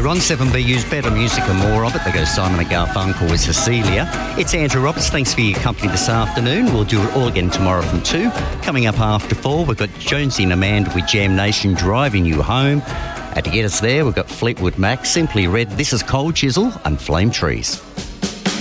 here on 7BU's Better Music and more of it. There goes Simon and Garfunkel with Cecilia. It's Andrew Roberts. Thanks for your company this afternoon. We'll do it all again tomorrow from 2. Coming up after 4, we've got Jonesy and Amanda with Jam Nation driving you home. And to get us there, we've got Fleetwood Mac, Simply Red. This is Cold Chisel and Flame Trees.